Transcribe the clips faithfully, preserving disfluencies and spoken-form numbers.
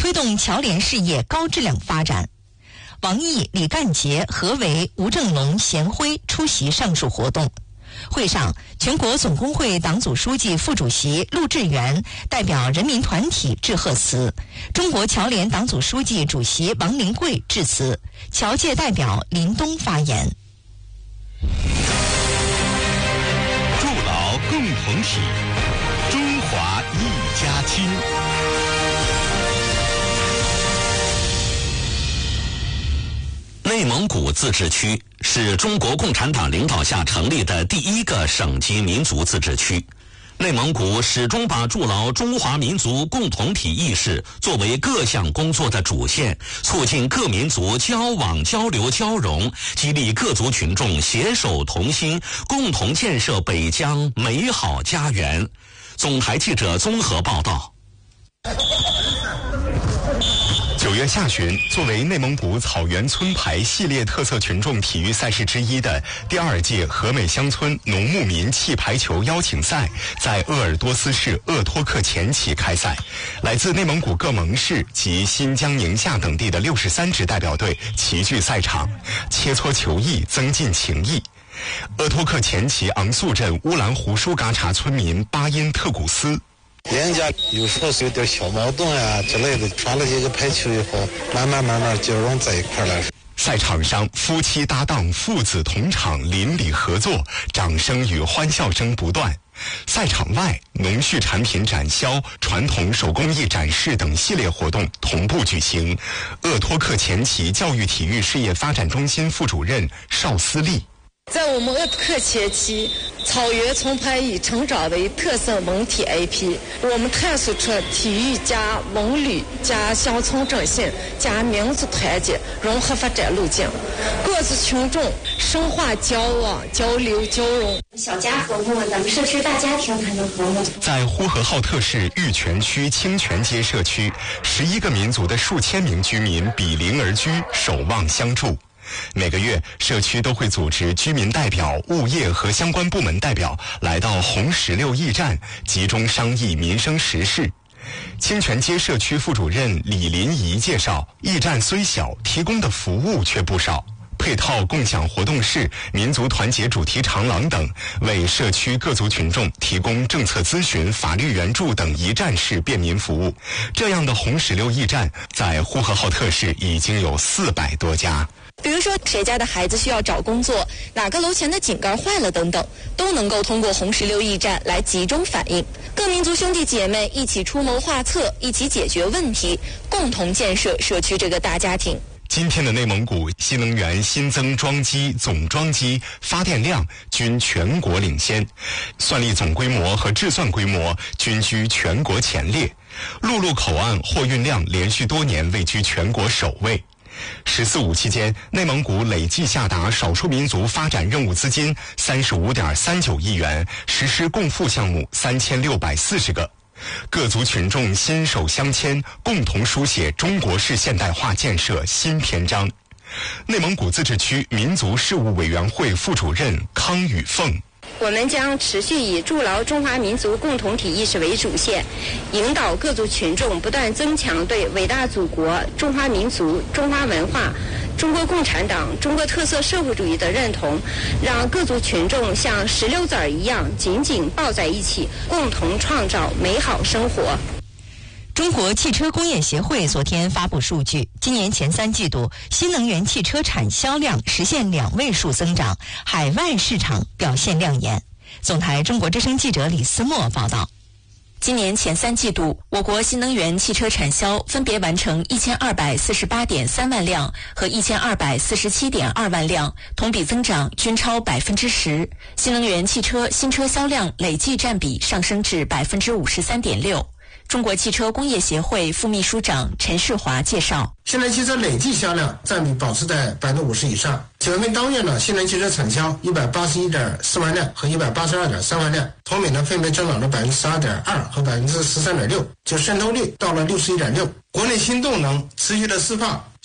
推动侨联事业高质量发展。王毅、李干杰、何为、吴正龙、贤辉出席上述活动。会上，全国总工会党组书记、副主席陆志源代表人民团体致贺词，中国侨联党组书记、主席王灵桂致辞，侨界代表林东发言。 筑牢共同体，中华一家亲。内蒙古自治区是中国共产党领导下成立的第一个省级民族自治区。内蒙古始终把筑牢中华民族共同体意识作为各项工作的主线，促进各民族交往交流交融，激励各族群众携手同心，共同建设北疆美好家园。总台记者综合报道。 九月下旬，作为内蒙古草原村排系列特色群众体育赛事之一的第二届和美乡村农牧民气排球邀请赛在鄂尔多斯市鄂托克前旗开赛。来自内蒙古各盟市及新疆、宁夏等地的六十三支代表队齐聚赛场，切磋球艺，增进情谊。鄂托克前旗昂素镇乌兰湖舒嘎察村民巴音特古斯。 人家有时候是有点小矛盾啊之类的，耍了几个排球以后，慢慢慢慢就融在一块了。 赛场上，夫妻搭档、父子同场，邻里合作，掌声与欢笑声不断。赛场外，农畜产品展销、传统手工艺展示等系列活动同步举行。鄂托克前旗教育体育事业发展中心副主任邵思丽。 在我们鄂托克前旗草原村排以成长为特色文体 I P， 我们探索出体育加文旅加乡村振兴加民族团结融合发展路径，各族群众深化交往交流交融。 小家和睦，咱们社区大家庭才能和睦。 在呼和浩特市玉泉区清泉街社区，十一个民族的数千名居民比邻而居，守望相助。每个月，社区都会组织居民代表、物业和相关部门代表来到红石榴驿站，集中商议民生时事。清泉街社区副主任李林怡介绍，驿站虽小，提供的服务却不少。配套共享活动室、民族团结主题长廊等，为社区各族群众提供政策咨询、法律援助等一站式便民服务。这样的红石榴驿站在呼和浩特市已经有四百多家。 比如说，谁家的孩子需要找工作，哪个楼前的井盖坏了等等，都能够通过红石榴驿站来集中反映。各民族兄弟姐妹一起出谋划策，一起解决问题，共同建设社区这个大家庭。 今天的内蒙古新能源新增装机、总装机、发电量均全国领先，算力总规模和制算规模均居全国前列，陆路口岸货运量连续多年位居全国首位。十四五期间，内蒙古累计下达少数民族发展任务资金三十五点三九亿元，实施共付项目三千六百四十个。各族群众心手相牵，共同书写中国式现代化建设新篇章。内蒙古自治区民族事务委员会副主任康宇凤。 我们将持续以筑牢中华民族共同体意识为主线，引导各族群众不断增强对伟大祖国、中华民族、中华文化、中国共产党、中国特色社会主义的认同，让各族群众像石榴籽儿一样紧紧抱在一起，共同创造美好生活。 中国汽车工业协会昨天发布数据，今年前三季度新能源汽车产销量实现两位数增长，海外市场表现亮眼。总台中国之声记者李思墨报道。 今年前三季度，我国新能源汽车产销分别完成一千二百四十八点三万辆和一千二百四十七点二万辆，同比增长均超百分之十。新能源汽车新车销量累计占比上升至百分之五十三点六。中国汽车工业协会副秘书长陈世华介绍， 新能源汽车累计销量占比保持在百分之五十以上。九月份当月呢，新能源汽车产销一百八十一点四万辆和一百八十二点三万辆，同比呢分别增长了百分之十二点二和百分之十三点六，就渗透率到了六十一点六。国内新动能持续的释放，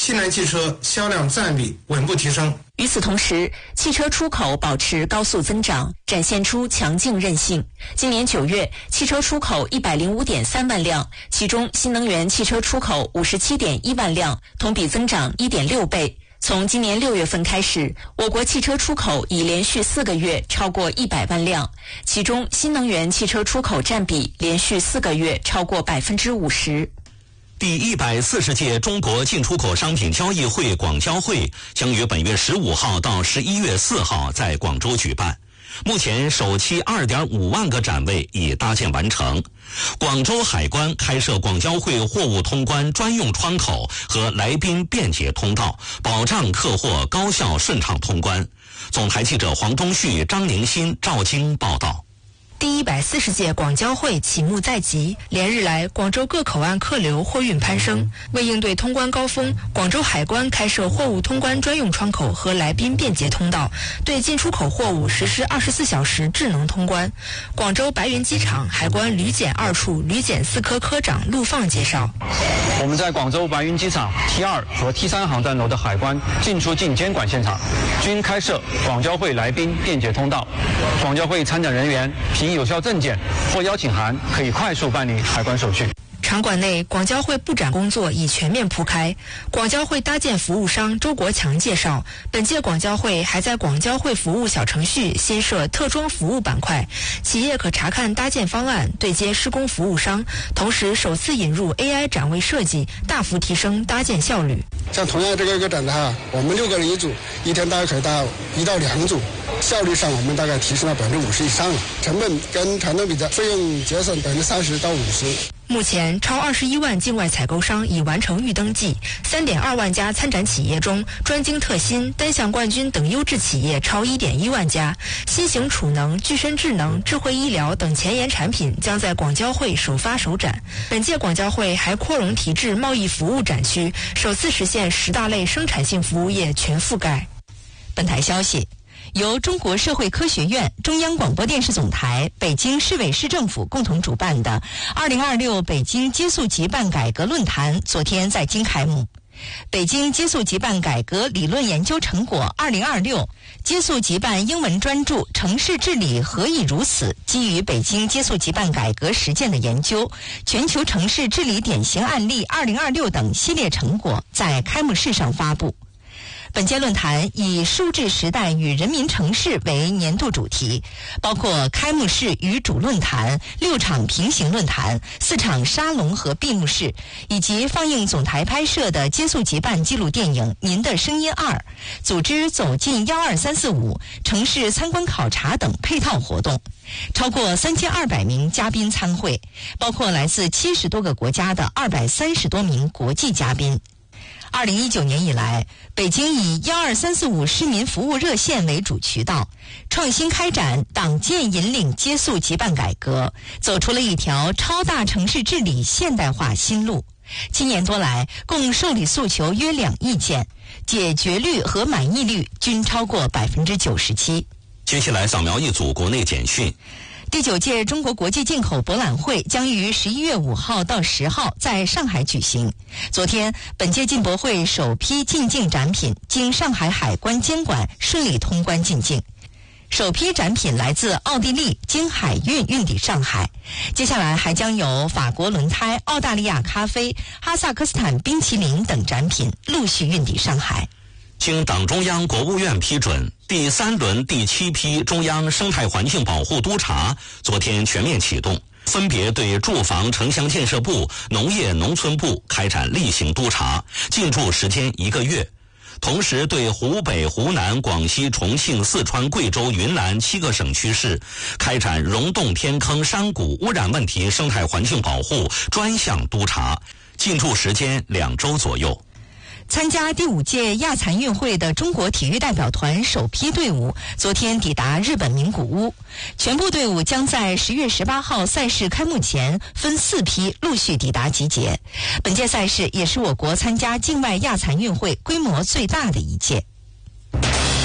新能源汽车销量占比稳步提升。 与此同时，汽车出口保持高速增长，展现出强劲韧性。今年九月，汽车出口一百零五点三万辆，其中新能源汽车出口五十七点一万辆，同比增长一点六倍。从今年六月份开始，我国汽车出口已连续四个月超过一百万辆，其中新能源汽车出口占比连续四个月超过百分之五十。 第一百四十届中国进出口商品交易会广交会将于本月十五号到十一月四号在广州举办。目前首期 二点五万个展位已搭建完成。广州海关开设广交会货物通关专用窗口和来宾便捷通道，保障客货高效顺畅通关。总台记者黄东旭、张宁新、赵京报道。 第一百四十届广交会启幕在即，连日来，广州各口岸客流货运攀升。为应对通关高峰，广州海关开设货物通关专用窗口和来宾便捷通道，对进出口货物实施二十四小时智能通关。广州白云机场海关旅检二处旅检四科科长陆放介绍， 我们在广州白云机场 T 二 和 T 三 航站楼的海关进出境监管现场均开设广交会来宾便捷通道，广交会参展人员凭有效证件或邀请函可以快速办理海关手续。 场馆内，广交会布展工作已全面铺开。广交会搭建服务商周国强介绍，本届广交会还在广交会服务小程序新设特装服务板块，企业可查看搭建方案，对接施工服务商，同时首次引入 A I 展位设计，大幅提升搭建效率。 像同样这个一个展的话，我们六个人一组，一天大概可以搭一到两组，效率上我们大概提升了百分之五十以上了，成本跟传统比的费用节省百分之三十到五十。 目前，超二十一万境外采购商已完成预登记，三点二万家参展企业中，专精特新、单项冠军等优质企业超一点一万家。新型储能、具身智能、智慧医疗等前沿产品将在广交会首发首展。本届广交会还扩容提质贸易服务展区，首次实现十大类生产性服务业全覆盖。 本台消息。由中国社会科学院、中央广播电视总台、北京市委市政府共同主办的二零二六北京接速即办改革论坛昨天在京开幕。北京接速即办改革理论研究成果二零二六接速即办英文专著《城市治理何以如此》基于北京接速即办改革实践的研究、全球城市治理典型案例二零二六等系列成果在开幕式上发布。本届论坛以数字时代与人民城市为年度主题，包括开幕式与主论坛、六场平行论坛、四场沙龙和闭幕式，以及放映总台拍摄的接速即办纪录电影《您的声音二》，组织走进幺二三四五城市参观考察等配套活动。超过三千二百名嘉宾参会，包括来自七十多个国家的二百三十多名国际嘉宾。二零一九年以来，北京以幺二三四五市民服务热线为主渠道，创新开展党建引领接速即办改革，走出了一条超大城市治理现代化新路。七年多来，共受理诉求约两亿件，解决率和满意率均超过百分之九十七。 接下来扫描一组国内简讯。 第九届中国国际进口博览会将于十一月五号到十号在上海举行。昨天，本届进博会首批进境展品经上海海关监管顺利通关进境。首批展品来自奥地利，经海运运抵上海。接下来还将有法国轮胎、澳大利亚咖啡、哈萨克斯坦冰淇淋等展品陆续运抵上海。 经党中央、国务院批准，第三轮第七批中央生态环境保护督查昨天全面启动，分别对住房城乡建设部、农业农村部开展例行督查，进驻时间一个月。同时对湖北、湖南、广西、重庆、四川、贵州、云南七个省区市开展溶洞、天坑、山谷污染问题生态环境保护专项督查，进驻时间两周左右。 参加第五届亚残运会的中国体育代表团首批队伍昨天抵达日本名古屋，全部队伍将在十月十八号赛事开幕前分四批陆续抵达集结。本届赛事也是我国参加境外亚残运会规模最大的一届。 您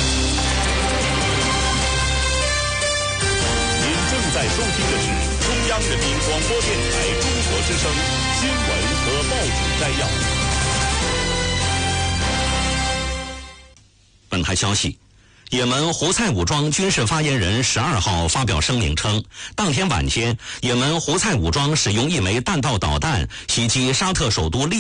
正在收听的是中央人民广播电台中国之声新闻和报纸摘要。 本台消息，也门胡塞武装军事发言人十二号发表声明称，当天晚间，也门胡塞武装使用一枚弹道导弹袭击沙特首都利